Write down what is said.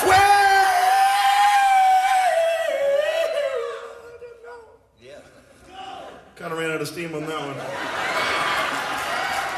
Kind of ran out of steam on that one.